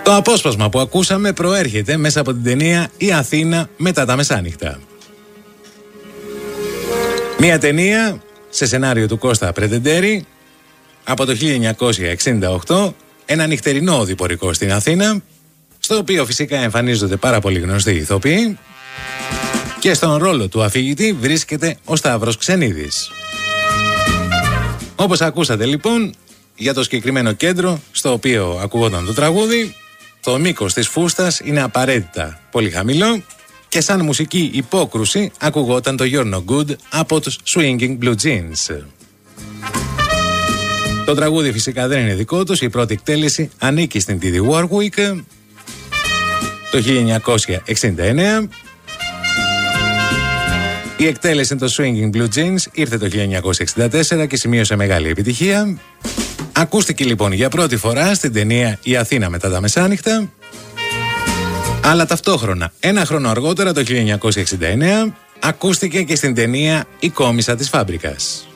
Το απόσπασμα που ακούσαμε προέρχεται μέσα από την ταινία «Η Αθήνα μετά τα μεσάνυχτα». Μια ταινία σε σενάριο του Κώστα Πρετεντέρη από το 1968, ένα νυχτερινό οδηπορικό στην Αθήνα, στο οποίο φυσικά εμφανίζονται πάρα πολύ γνωστοί ηθοποιοί και στον ρόλο του αφηγητή βρίσκεται ο Σταύρος Ξενίδης. Όπως ακούσατε λοιπόν, για το συγκεκριμένο κέντρο στο οποίο ακουγόταν το τραγούδι, το μήκος της φούστας είναι απαραίτητα πολύ χαμηλό και σαν μουσική υπόκρουση ακουγόταν το You're No Good από τους Swinging Blue Jeans. Το τραγούδι φυσικά δεν είναι δικό τους, η πρώτη εκτέλεση ανήκει στην Didi Warwick το 1969. Η εκτέλεση των Swinging Blue Jeans ήρθε το 1964 και σημείωσε μεγάλη επιτυχία. Ακούστηκε λοιπόν για πρώτη φορά στην ταινία «Η Αθήνα μετά τα μεσάνυχτα», αλλά ταυτόχρονα ένα χρόνο αργότερα το 1969 ακούστηκε και στην ταινία «Η Κόμισσα της Φάμπρικας».